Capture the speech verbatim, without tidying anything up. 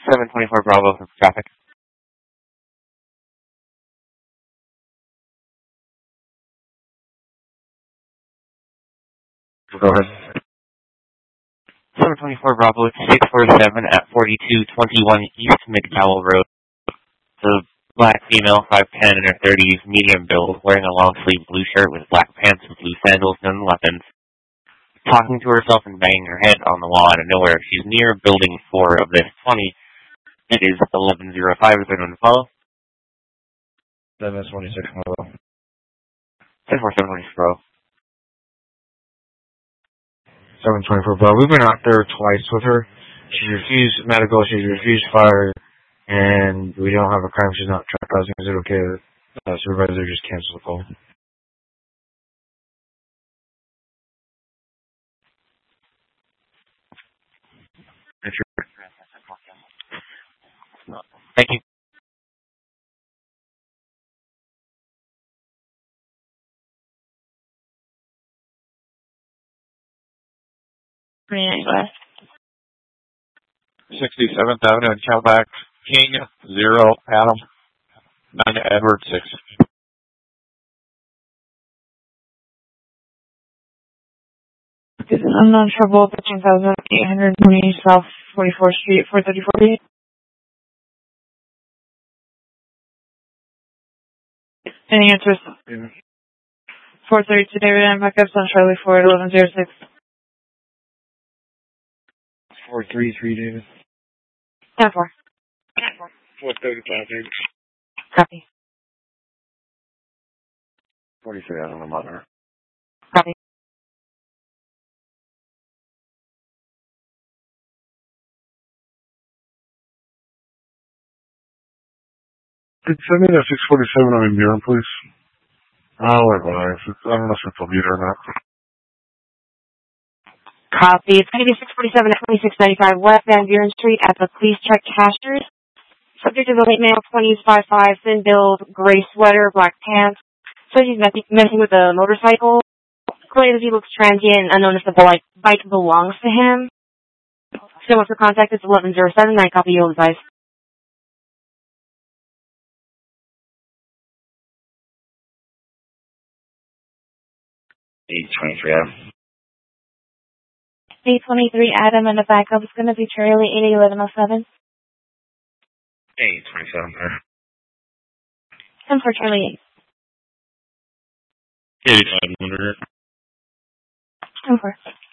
seven twenty-four Bravo for traffic. Go ahead. seven twenty-four Bravo, it's six forty-seven at forty-two twenty-one East McDowell Road. The black female, five ten in her thirties, medium build, wearing a long-sleeve blue shirt with black pants and blue sandals, none weapons. Talking to herself and banging her head on the wall out of nowhere. She's near building four of this twenty. It is eleven oh five, is there no follow? seven twenty-six Bravo. ten four seven twenty-six Bravo. seven twenty-four Bravo. We've been out there twice with her. She refused medical, she refused fire, and we don't have a crime. She's not trespassing. Is it okay that uh, supervisor just cancel the call? Thank you. sixty-seventh Avenue and Calback, King, zero, Adam, nine, Edward, six. Unknown trouble, thirteen thousand eight hundred twenty South forty-fourth Street, four thirty-four B. Any answers? Yeah. four thirty-two David and backups on Charlie Ford, eleven oh six. four three three, David. ten four. four thirty-five, David. Copy. forty-three, I don't know about her. Copy. Could you send me that six forty-seven on a mirror, please? I'll advise. I don't know if it's a leader or not. Copy. It's going to be six forty-seven at twenty-six ninety-five West Van Buren Street at the Police Check Cashers. Subject to the late male, twenties, five five, thin build, gray sweater, black pants. So he's messing, messing with a motorcycle. Clearly he looks transient and unknown if the bike, bike belongs to him. So for contact, it's eleven oh seven. I copy your advice. eight twenty-three, Adam. eight twenty-three Adam and the backup is going to be Charlie eight eleven oh seven. eight twenty-seven, there. ten for Charlie eight. eighty-five, under. ten for.